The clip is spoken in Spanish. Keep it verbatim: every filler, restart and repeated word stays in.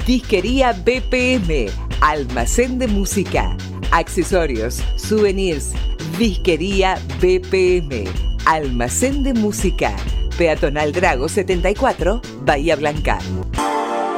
Disquería B P M, almacén de música, accesorios, souvenirs. Disquería B P M, almacén de música. Peatonal Drago setenta y cuatro, Bahía Blanca.